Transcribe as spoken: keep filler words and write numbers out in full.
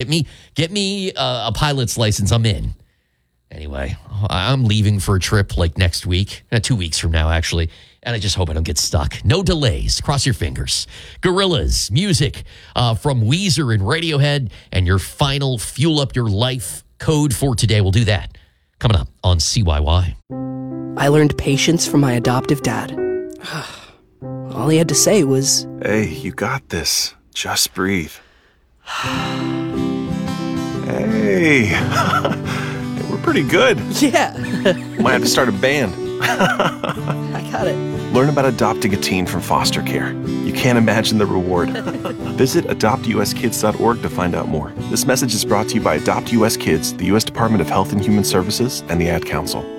Get me, get me uh, a pilot's license. I'm in. Anyway, I'm leaving for a trip like next week, uh, two weeks from now, actually. And I just hope I don't get stuck. No delays. Cross your fingers. Gorillaz, music uh, from Weezer and Radiohead, and your final Fuel Up Your Life code for today. We'll do that coming up on C Y Y. I learned patience from my adoptive dad. All he had to say was, "Hey, you got this. Just breathe." Hey. We're pretty good. Yeah. Might have to start a band. I got it. Learn about adopting a teen from foster care. You can't imagine the reward. Visit adopt u s kids dot org to find out more. This message is brought to you by Adopt U S Kids, the U S Department of Health and Human Services, and the Ad Council.